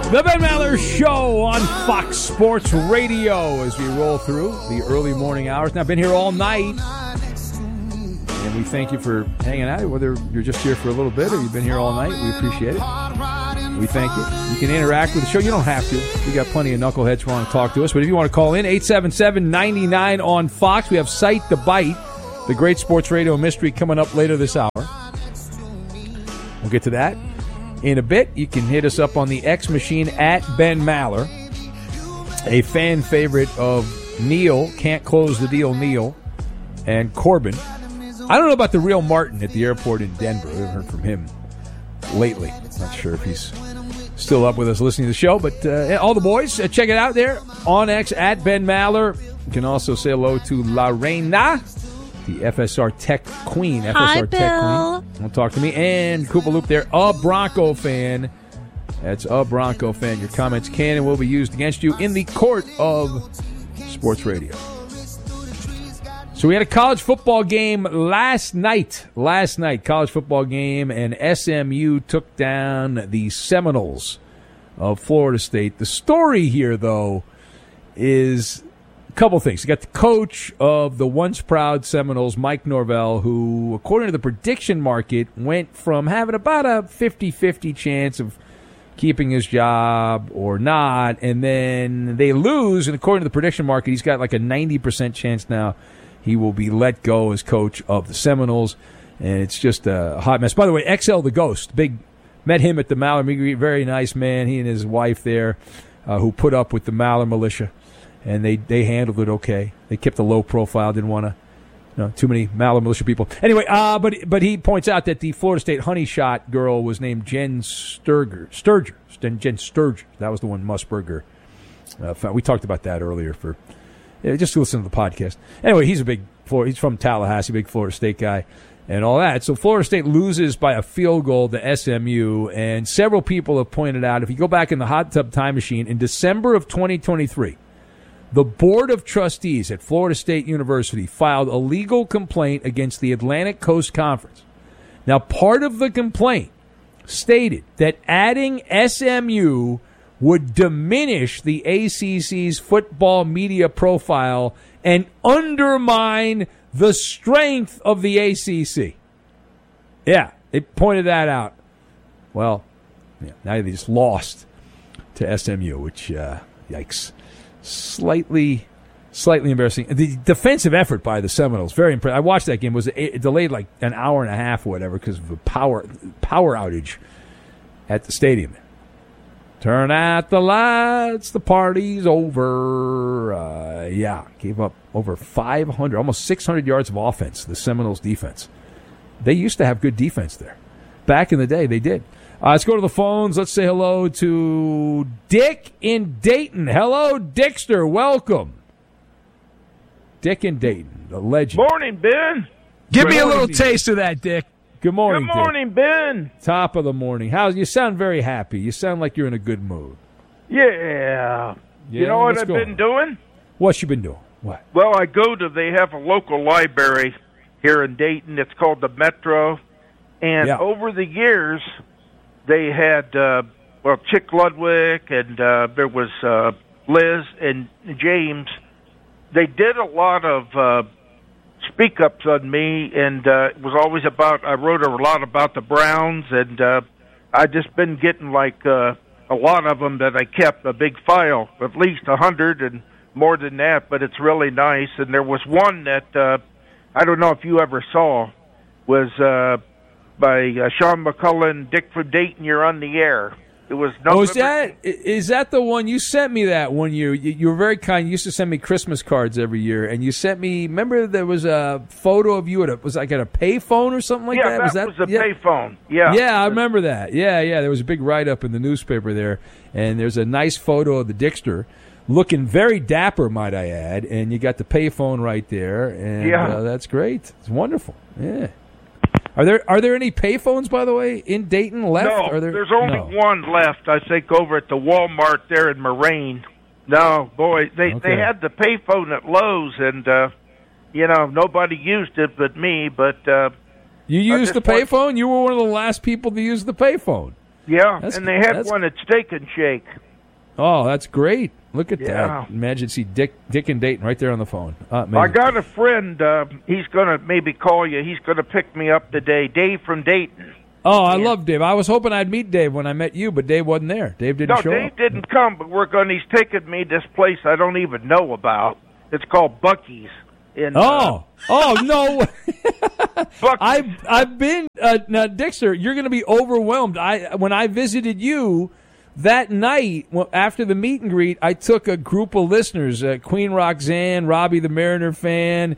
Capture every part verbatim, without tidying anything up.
The Ben Maller Show on Fox Sports Radio as we roll through the early morning hours. Now, I've been here all night, and we thank you for hanging out, whether you're just here for a little bit or you've been here all night. We appreciate it. We thank you. You can interact with the show. You don't have to. We got plenty of knuckleheads who want to talk to us, but if you want to call in, eight seven seven, nine nine on Fox. We have Cite the Bite, the great sports radio mystery, coming up later this hour. We'll get to that in a bit. You can hit us up on the X machine at Ben Maller, a fan favorite of Neil, Can't Close the Deal Neil, and Corbin. I don't know about the real Martin at the airport in Denver. I haven't heard from him lately. Not sure if he's still up with us listening to the show, but uh, all the boys, uh, check it out there on X at Ben Maller. You can also say hello to La Reina, the F S R Tech Queen. F S R Hi, Tech Bill. Queen. Don't talk to me. And Koopa Loop there, a Bronco fan. That's a Bronco fan. Your comments can and will be used against you in the court of sports radio. So we had a college football game last night. Last night, college football game, and S M U took down the Seminoles of Florida State. The story here, though, is couple things. You got the coach of the once proud Seminoles, Mike Norvell, who, according to the prediction market, went from having about a fifty-fifty chance of keeping his job or not, and then they lose, and according to the prediction market, he's got like a ninety percent chance now he will be let go as coach of the Seminoles, and it's just a hot mess. By the way, X L the Ghost, big, met him at the Maller, very nice man, he and his wife there, uh, who put up with the Maller militia. And they, they handled it okay. They kept a low profile. Didn't want to, you know, too many Maller militia people. Anyway, uh, but but he points out that the Florida State honey shot girl was named Jen Sturger. Sturger. Jen Sturger. That was the one Musburger uh, found. We talked about that earlier. For yeah, just listen to the podcast. Anyway, he's a big Florida. He's from Tallahassee, big Florida State guy, and all that. So Florida State loses by a field goal to S M U, and several people have pointed out, if you go back in the hot tub time machine, in December of twenty twenty-three. The Board of Trustees at Florida State University filed a legal complaint against the Atlantic Coast Conference. Now, part of the complaint stated that adding S M U would diminish the A C C's football media profile and undermine the strength of the A C C. Yeah, they pointed that out. Well, yeah, now they just lost to S M U, which, uh, yikes. Slightly, slightly embarrassing. The defensive effort by the Seminoles, very impressive. I watched that game. It was it delayed like an hour and a half or whatever because of a power power outage at the stadium. Turn out the lights. The party's over. Uh, yeah, gave up over five hundred, almost six hundred yards of offense. The Seminoles defense. They used to have good defense there. Back in the day, they did. Uh, let's go to the phones. Let's say hello to Dick in Dayton. Hello, Dickster. Welcome. Dick in Dayton, the legend. Morning, Ben. Give Good me a little morning. taste of that, Dick. Good morning, Good morning, Dick. Ben. Top of the morning. How you sound very happy. You sound like you're in a good mood. Yeah. Yeah, you know what what's I've going been on? doing? What you been doing? What? Well, I go to, they have a local library here in Dayton. It's called the Metro. And Yeah. over the years, they had, uh, well, Chick Ludwig, and uh, there was uh, Liz and James. They did a lot of uh, speak-ups on me, and uh, it was always about, I wrote a lot about the Browns, and uh, I just been getting like uh, a lot of them that I kept, a big file, at least a hundred and more than that, but it's really nice. And there was one that, uh, I don't know if you ever saw, was uh, by uh, Sean McCullen, Dick from Dayton, You're on the Air. It was Oh, is that is that the one you sent me that one year? You, you were very kind. You used to send me Christmas cards every year, and you sent me. Remember, there was a photo of you at a was like at a payphone or something like yeah, that. that Was that was a yeah. payphone. Yeah, Yeah, I remember that. Yeah, yeah. There was a big write up in the newspaper there, and there's a nice photo of the Dickster, looking very dapper, might I add. And you got the payphone right there, and Yeah. uh, that's great. It's wonderful. Yeah. Are there are there any payphones, by the way, in Dayton left? No, Are there, there's only no. one left, I think, over at the Walmart there in Moraine. No, boy, they Okay. they had the payphone at Lowe's, and uh, you know nobody used it but me. But uh, You used the this point- payphone? You were one of the last people to use the payphone. Yeah, That's- and they had that's- one at Steak and Shake. Oh, that's great. Look at Yeah. that. Imagine see Dick Dick and Dayton right there on the phone. Uh, I got a friend. Uh, he's going to maybe call you. He's going to pick me up today. Dave from Dayton. Oh, I love Dave. I was hoping I'd meet Dave when I met you, but Dave wasn't there. Dave didn't No, show Dave up. didn't come, but we're going. He's taking me this place I don't even know about. It's called Buc-ee's. In, Oh, oh no! uh, Buc-ee's. I've I've been uh, now, Dixter. You're going to be overwhelmed. I when I visited you that night well, after the meet and greet, I took a group of listeners, uh, Queen Roxanne, Robbie the Mariner fan,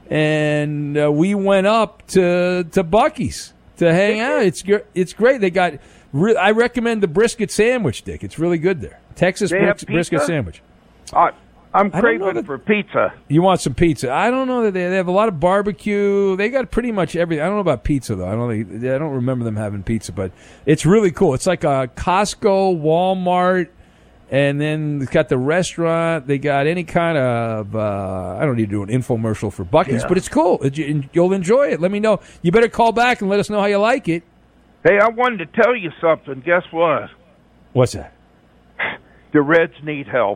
and uh, we went up to to Buc-ee's to hang out. It's gr- it's great. They got. Re- I recommend the brisket sandwich, Dick. It's really good there. Texas They have bris- brisket pizza? sandwich. I, I'm I don't know craving that- for pizza. You want some pizza? I don't know that they, they have a lot of barbecue. They got pretty much everything. I don't know about pizza though. I don't. think- I don't remember them having pizza, but it's really cool. It's like a Costco, Walmart, and then it's got the restaurant. They got any kind of. Uh, I don't need to do an infomercial for Buc-ee's, Yeah. but it's cool. It- you- You'll enjoy it. Let me know. You better call back and let us know how you like it. Hey, I wanted to tell you something. Guess what? What's that? The Reds need help.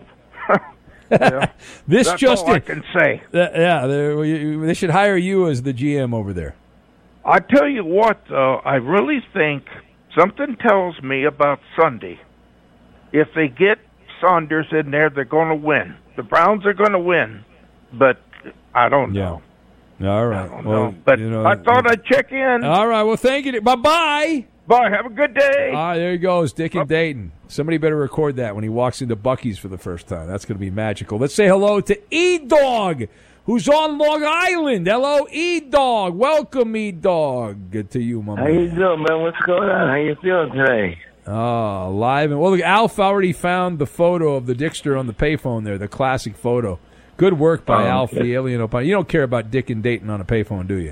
Yeah. This That's just all I in. can say. Uh, yeah, they they should hire you as the G M over there. I tell you what, though, I really think something tells me about Sunday. If they get Saunders in there, they're going to win. The Browns are going to win, but I don't know. All I right. don't Well, know. But you know, I thought I'd check in. All right. Well, thank you. Bye bye. Bye. Have a good day. Ah, there he goes, Dick and Dayton. Somebody better record that when he walks into Buc-ee's for the first time. That's going to be magical. Let's say hello to E-Dog, who's on Long Island. Hello, E-Dog. Welcome, E-Dog, to you, my How man. you doing, man? What's going on? How you feeling today? Oh, live. And, well, look, Alf already found the photo of the Dickster on the payphone there, the classic photo. Good work by Oh, Alf, okay. the alien opponent. You don't care about Dick and Dayton on a payphone, do you?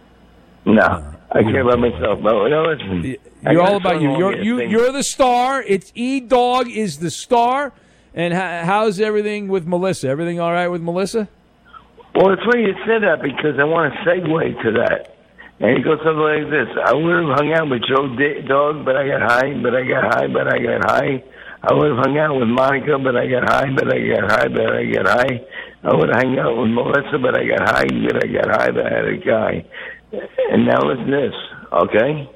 No, I care about myself. No, no, listen. I You're got all a about song you. on You're here, you. thing. You're the star. It's E Dog is the star. And how, how's everything with Melissa? Everything all right with Melissa? Well, it's funny you said that because I want to segue to that. And it goes something like this. I would have hung out with Joe D- Dog, but I got high, but I got high, but I got high. I would have hung out with Monica, but I got high, but I got high, but I got high. I would have hung out with Melissa, but I got high, but I got high, but I had a guy. And now listen to this, okay?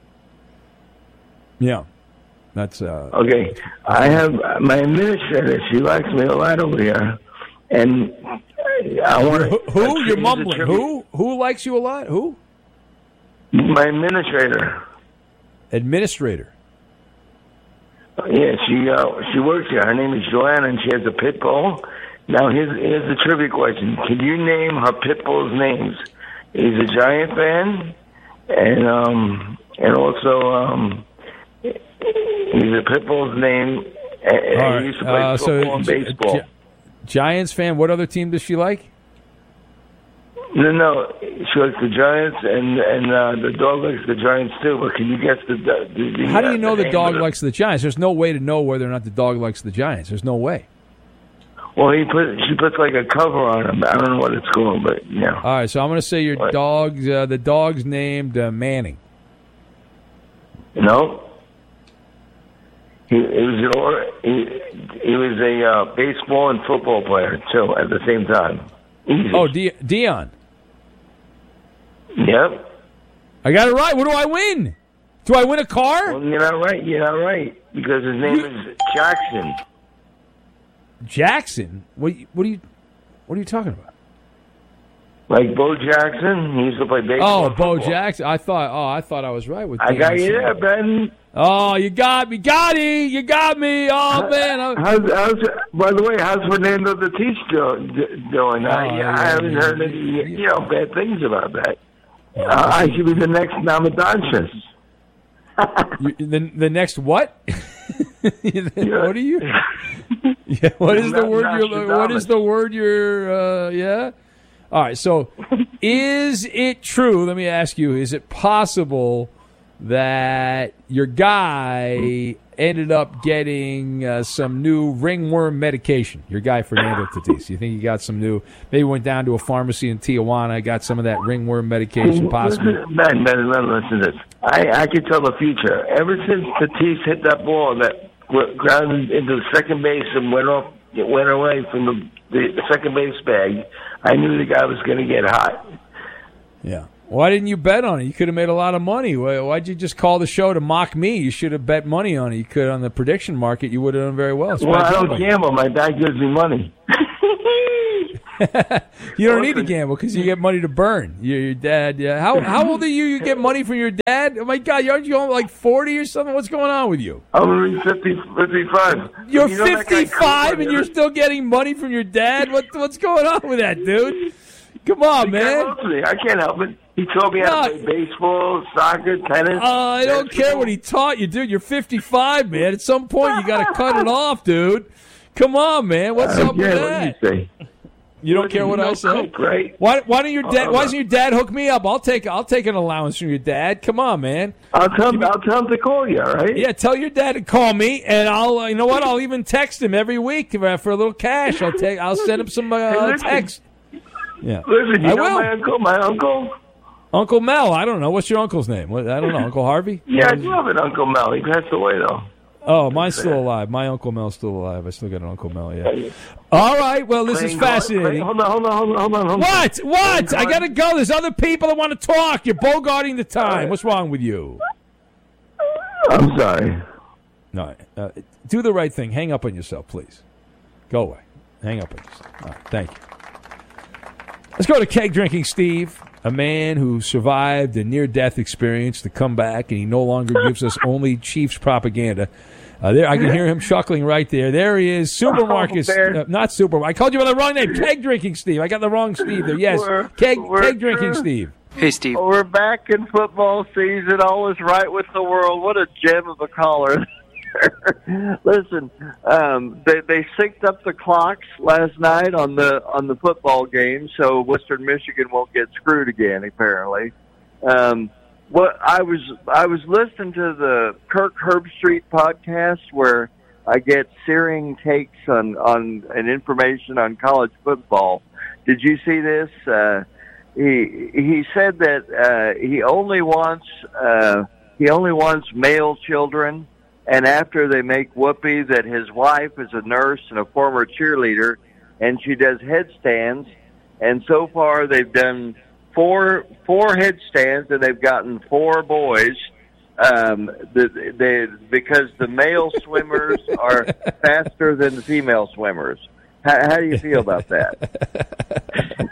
Yeah, that's uh. Okay, I have my administrator. She likes me a lot over here, and I want Who? who? You're mumbling. Who? Who likes you a lot? Who? My administrator. Administrator. Yeah, she uh, she works here. Her name is Joanna, and she has a pit bull. Now, here's here's the trivia question: can you name her pit bull's names? He's a Giant fan, and um and also um he's a pit bull's name. And All right, he used to play uh, football so and Gi- baseball. Gi- Giants fan. What other team does she like? No, no, she likes the Giants, and and uh, the dog likes the Giants too. But can you guess the? the, the How do you uh, know the name dog of the- likes the Giants? There's no way to know whether or not the dog likes the Giants. There's no way. Well, he put she puts like a cover on him. I don't know what it's called, but yeah. All right, so I'm going to say your What? dog's uh, the dog's named uh, Manning. No. He, he was an or, he, he was a uh, baseball and football player too at the same time. Easy. Oh, De- Dion. Yep. I got it right. What do I win? Do I win a car? Well, you're not right. You're not right because his name is Jackson. Jackson. What? What are you? What are you talking about? Like Bo Jackson, he used to play baseball. Oh, and Bo football. Jackson. I thought. Oh, I thought I was right with. I got Dion. you there, Ben. Oh, you got me, got me, you got me. Oh man. I- How's, how's, by the way, how's Fernando Tatis do, do, doing? Oh, I, yeah, I haven't yeah, heard any, yeah. you know, bad things about that. Uh, I should be the next Namadonchis. You, the the next what? What are you? Yeah. What is the Not- word? not You're, what is the word? You're. Uh, yeah. All right. So, is it true? Let me ask you: is it possible that your guy ended up getting uh, some new ringworm medication. Your guy, Fernando Tatis. You think he got some new, maybe went down to a pharmacy in Tijuana, got some of that ringworm medication possibly? Man, man, man, listen to this. I, I can tell the future. Ever since Tatis hit that ball that grounded into the second base and went off, went away from the, the, the second base bag, I knew the guy was going to get hot. Yeah. Why didn't you bet on it? You could have made a lot of money. Why'd you just call the show to mock me? You should have bet money on it. You could on the prediction market. You would have done very well. Well, I don't gamble. My dad gives me money. You don't need to gamble because you get money to burn. Your, your dad. Yeah. How how old are you? You get money from your dad? Oh my God! Aren't you like forty or something? What's going on with you? I'm only fifty, fifty-five. You're you know fifty-five and you're still getting money from your dad. What what's going on with that, dude? Come on, the man. Guy loves me. I can't help it. He taught me how to play baseball, soccer, tennis. Uh, I don't basketball. care what he taught you, dude. You're fifty-five, man. At some point, you got to cut it off, dude. Come on, man. What's uh, up yeah, with that? What do you say? You don't care what I say? Coke, right? Why, why don't your dad? Uh, why doesn't your dad hook me up? I'll take. I'll take an allowance from your dad. Come on, man. I'll tell him. I'll tell him to call you. All right? Yeah, tell your dad to call me, and I'll. Uh, you know what? I'll even text him every week for, for a little cash. I'll take. I'll send him some uh, hey, text. Yeah. Listen, you I know will. my uncle. My uncle. Uncle Mel. I don't know. What's your uncle's name? What, I don't know. Uncle Harvey? Yeah, I do have an Uncle Mel. He passed away though. Oh, mine's still alive. My Uncle Mel's still alive. I still got an Uncle Mel, yeah. All right, well, this is fascinating. Hold on, hold on, hold on, hold on. Hold on. What? What? I got to go. There's other people that want to talk. You're bogarting the time. What's wrong with you? I'm sorry. No, uh, do the right thing. Hang up on yourself, please. Go away. Hang up on yourself. All right, thank you. Let's go to Keg Drinking Steve, a man who survived a near-death experience to come back, and he no longer gives us only Chiefs propaganda. Uh, there, I can hear him chuckling right there. There he is, Supermarcus, oh, uh, not Super. I called you by the wrong name. Keg Drinking Steve. I got the wrong Steve there. Yes, we're, Keg, we're Keg Drinking true. Steve. Hey, Steve. We're back in football season. All is right with the world. What a gem of a caller. Listen, um, they they synced up the clocks last night on the on the football game, so Western Michigan won't get screwed again. Apparently, um, what I was I was listening to the Kirk Herbstreit podcast where I get searing takes on on and information on college football. Did you see this? Uh, he he said that uh, he only wants uh, he only wants male children. And after they make whoopee that his wife is a nurse and a former cheerleader, and she does headstands, and so far they've done four four headstands, and they've gotten four boys. Um, the, they, because the male swimmers are faster than the female swimmers. How, how do you feel about that?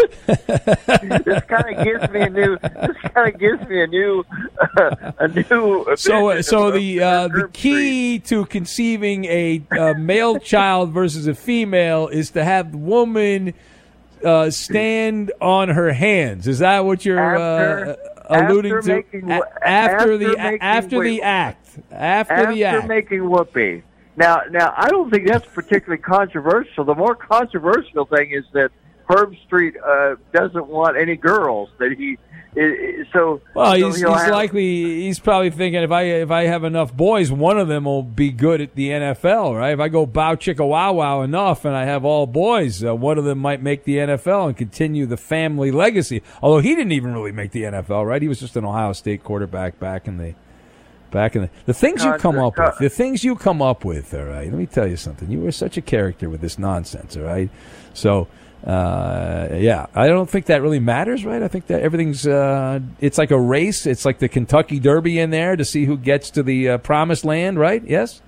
This kind of gives me a new. This kind of gives me a new, uh, a new. So, so the uh, the key to conceiving a, a male child versus a female is to have the woman uh, stand on her hands. Is that what you're after, uh, alluding after to? Making, a- after, after the making, after wait, the act. After, after the act. making whoopee. Now, now I don't think that's particularly controversial. The more controversial thing is that Herbstreit uh, doesn't want any girls. That he it, so. Well, so he's, he's have, likely he's probably thinking if I if I have enough boys, one of them will be good at the N F L, right? If I go bow chicka wow wow enough, and I have all boys, uh, one of them might make the N F L and continue the family legacy. Although he didn't even really make the N F L, right? He was just an Ohio State quarterback back in the. Back in the, the things you come up with, the things you come up with, all right, let me tell you something. You were such a character with this nonsense, all right? So, uh, yeah, I don't think that really matters, right? I think that everything's, uh, it's like a race. It's like the Kentucky Derby in there to see who gets to the uh, promised land, right? Yes?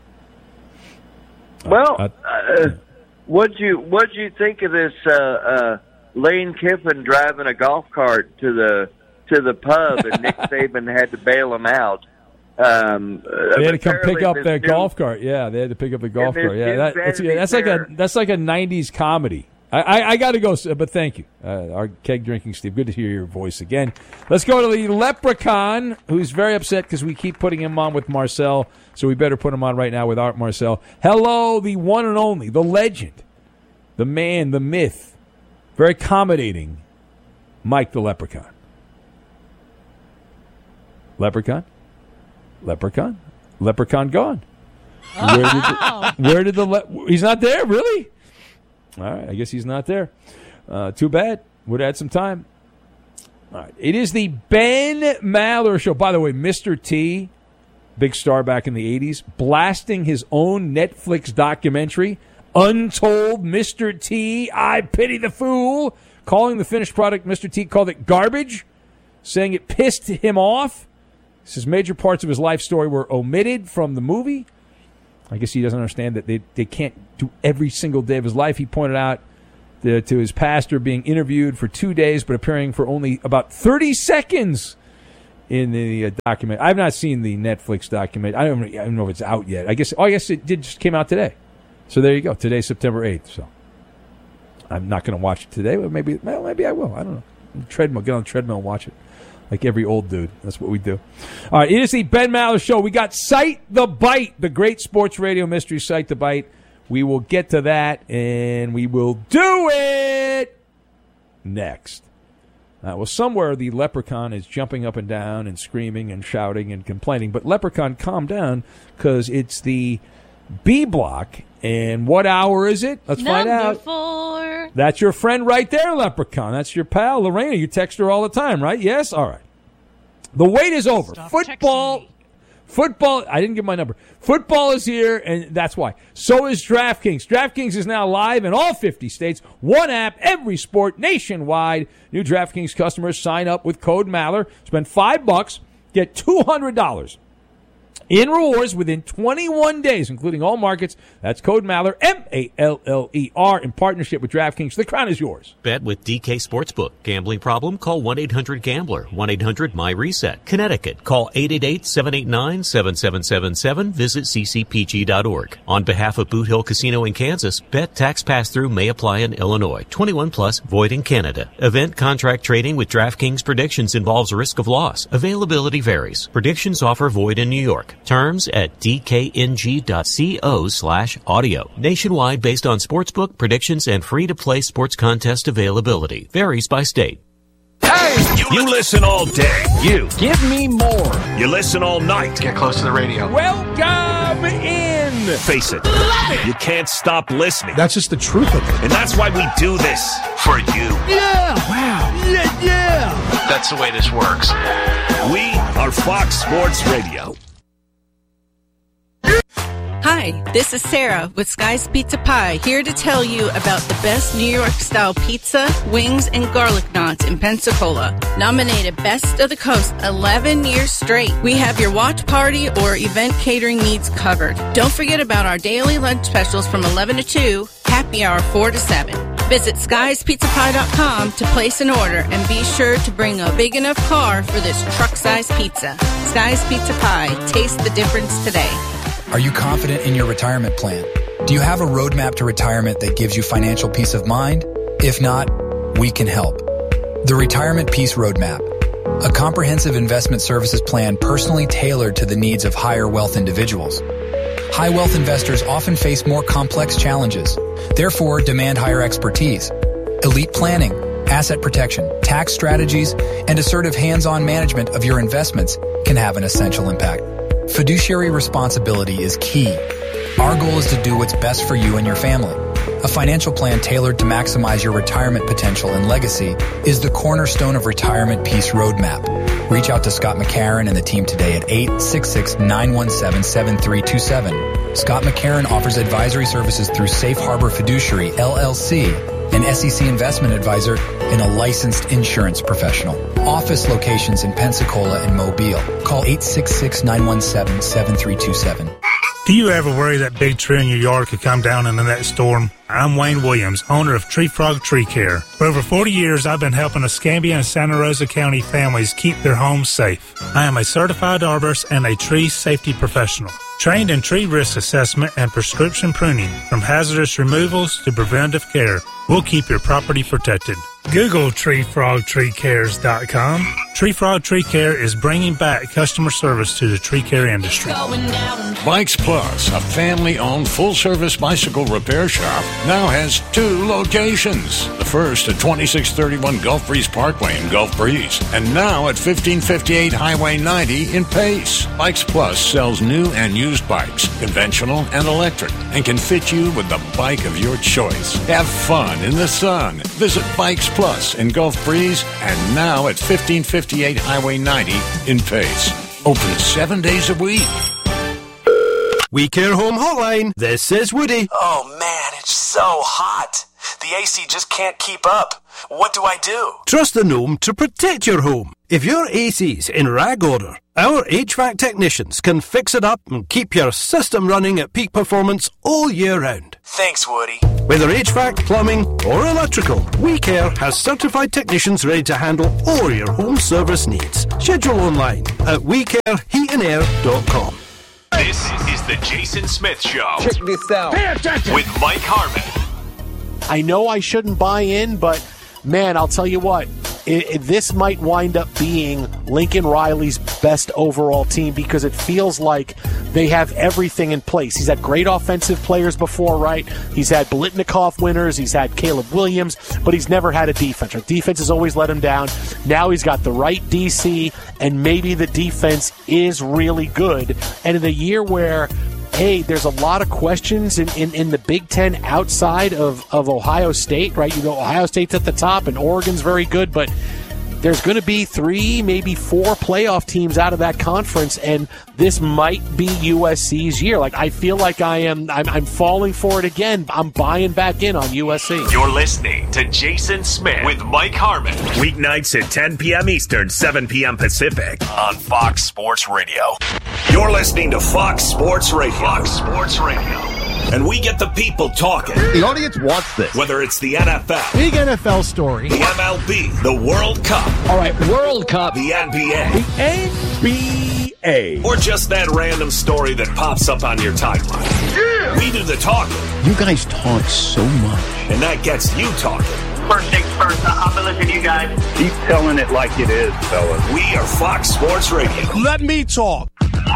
Well, uh, uh, what'd you, what'd you think of this uh, uh, Lane Kiffin driving a golf cart to the, to the pub and Nick Saban had to bail him out? Um, they had to come pick up that new, golf cart. Yeah, they had to pick up the golf cart. Yeah, that, it's, yeah that's like a that's like a nineties comedy. I, I, I got to go, but thank you, uh, our Keg Drinking Steve. Good to hear your voice again. Let's go to the Leprechaun, who's very upset because we keep putting him on with Marcel, so we better put him on right now with Art Marcel. Hello, the one and only, the legend, the man, the myth, very accommodating, Mike the Leprechaun. Leprechaun? Leprechaun. Leprechaun gone. Where did the, where did the le- he's not there, really? All right, I guess he's not there. Uh, too bad. Would have had some time. All right. It is the Ben Maller Show. By the way, Mister T, big star back in the eighties, blasting his own Netflix documentary, Untold Mister T, I Pity the Fool, calling the finished product, Mister T called it garbage, saying it pissed him off. He says major parts of his life story were omitted from the movie. I guess he doesn't understand that they, they can't do every single day of his life. He pointed out the, to his pastor being interviewed for two days but appearing for only about thirty seconds in the uh, document. I've not seen the Netflix document. I don't, I don't know if it's out yet. I guess oh, I guess it did just came out today. So there you go. Today's September eighth. So I'm not going to watch it today, but maybe well, maybe I will. I don't know. Treadmill, get on the treadmill and watch it. Like every old dude. That's what we do. All right, it is the Ben Maller Show. We got Cite the Bite, the great sports radio mystery Cite the Bite. We will get to that, and we will do it next. Uh, well, somewhere the leprechaun is jumping up and down and screaming and shouting and complaining. But leprechaun, calm down, because it's the B block. And what hour is it? Let's Number find out. Four. That's your friend right there, Leprechaun. That's your pal, Lorena. You text her all the time, right? Yes? All right. The wait is over. Stop Football. Football. I didn't give my number. Football is here, and that's why. So is DraftKings. DraftKings is now live in all fifty states. One app, every sport, nationwide. New DraftKings customers sign up with code Maller. Spend five bucks, get two hundred dollars. In rewards within twenty-one days, including all markets. That's code Maller, M A L L E R, in partnership with DraftKings. The crown is yours. Bet with D K Sportsbook. Gambling problem? Call one eight hundred gambler. one eight hundred M Y reset. Connecticut. Call eight eight eight, seven eight nine, seven seven seven seven. Visit c c p g dot org. On behalf of Boot Hill Casino in Kansas, bet tax pass-through may apply in Illinois. twenty-one plus, void in Canada. Event contract trading with DraftKings predictions involves risk of loss. Availability varies. Predictions offer void in New York. Terms at d k n g dot co slash audio. Nationwide based on sportsbook, predictions, and free-to-play sports contest availability. Varies by state. Hey! You listen all day. You. Give me more. You listen all night. Get close to the radio. Welcome in. Face it. Love it. You can't stop listening. That's just the truth of it. And that's why we do this. For you. Yeah. Wow. Yeah, yeah. That's the way this works. We are Fox Sports Radio. Hi, this is Sarah with Sky's Pizza Pie, here to tell you about the best New York-style pizza, wings, and garlic knots in Pensacola. Nominated Best of the Coast eleven years straight. We have your watch party or event catering needs covered. Don't forget about our daily lunch specials from eleven to two, happy hour four to seven. Visit skies pizza pie dot com to place an order and be sure to bring a big enough car for this truck-sized pizza. Sky's Pizza Pie. Taste the difference today. Are you confident in your retirement plan? Do you have a roadmap to retirement that gives you financial peace of mind? If not, we can help. The Retirement Peace Roadmap, a comprehensive investment services plan personally tailored to the needs of higher wealth individuals. High wealth investors often face more complex challenges, therefore demand higher expertise. Elite planning, asset protection, tax strategies, and assertive hands-on management of your investments can have an essential impact. Fiduciary responsibility is key. Our goal is to do what's best for you and your family. A financial plan tailored to maximize your retirement potential and legacy is the cornerstone of Retirement Peace Roadmap. Reach out to Scott McCarron and the team today at eight six six, nine one seven, seven three two seven. Scott McCarron offers advisory services through Safe Harbor Fiduciary, L L C, an S E C investment advisor, and a licensed insurance professional. Office locations in Pensacola and Mobile. Call eight six six, nine one seven, seven three two seven. Do you ever worry that big tree in your yard could come down in the next storm? I'm Wayne Williams, owner of Tree Frog Tree Care. For over forty years, I've been helping Escambia and Santa Rosa County families keep their homes safe. I am a certified arborist and a tree safety professional, trained in tree risk assessment and prescription pruning. From hazardous removals to preventive care, we'll keep your property protected. Google tree frog tree cares dot com Tree Frog Tree Care is bringing back customer service to the tree care industry. Bikes Plus, a family-owned full-service bicycle repair shop, now has two locations. The first at twenty-six thirty-one Gulf Breeze Parkway in Gulf Breeze, and now at fifteen fifty-eight Highway ninety in Pace. Bikes Plus sells new and used bikes, conventional and electric, and can fit you with the bike of your choice. Have fun in the sun. Visit Bikes Plus in Gulf Breeze, and now at fifteen fifty-eight Highway ninety in Pace. Open seven days a week. We Care Home Hotline. This is Woody. Oh, man, it's so hot. The A C just can't keep up. What do I do? Trust the Gnome to protect your home. If your A C's in rag order, our H V A C technicians can fix it up and keep your system running at peak performance all year round. Thanks, Woody. Whether H V A C, plumbing, or electrical, We Care has certified technicians ready to handle all your home service needs. Schedule online at we care heat and air dot com. This is the Jason Smith Show. Check this out. Pay attention. With Mike Harmon. I know I shouldn't buy in, but man, I'll tell you what, it, it, this might wind up being Lincoln Riley's best overall team because it feels like they have everything in place. He's had great offensive players before, right? He's had Biletnikoff winners. He's had Caleb Williams, but he's never had a defense. Our defense has always let him down. Now he's got the right D C, and maybe the defense is really good. And in a year where hey, there's a lot of questions in, in, in the Big Ten outside of, of Ohio State, right? You know, Ohio State's at the top and Oregon's very good, but there's going to be three, maybe four playoff teams out of that conference, and this might be U S C's year. Like, I feel like I am, I'm, I'm falling for it again. I'm buying back in on U S C. You're listening to Jason Smith with Mike Harmon. Weeknights at ten p.m. Eastern, seven p.m. Pacific on Fox Sports Radio. You're listening to Fox Sports Radio. Fox Sports Radio. And we get the people talking. The audience wants this. Whether it's the N F L. Big N F L story. The M L B. The World Cup. All right, World Cup. The N B A. The N B A. Or just that random story that pops up on your timeline. Yeah. We do the talking. You guys talk so much. And that gets you talking. First things first, I'll be listening to you guys. Keep telling it like it is, fellas. We are Fox Sports Radio. Let me talk.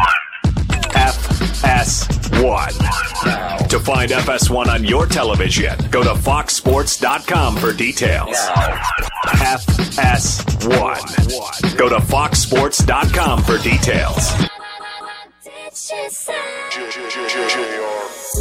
F S one. To find F S one on your television, go to fox sports dot com for details. F S one. Go to fox sports dot com for details.